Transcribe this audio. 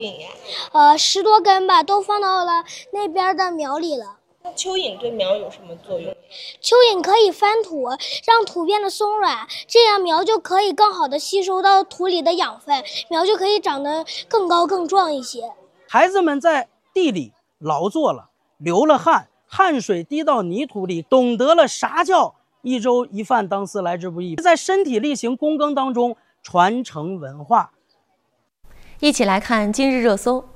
10多根吧，都放到了那边的苗里了。 那蚯蚓对苗有什么作用？ 蚯蚓可以翻土，让土变得松软，这样苗就可以更好的吸收到土里的养分，苗就可以长得更高更壮一些。 孩子们在地里劳作了，流了汗，汗水滴到泥土里，懂得了啥叫一粥一饭当思来之不易，在身体力行躬耕当中传承文化。 一起来看今日热搜。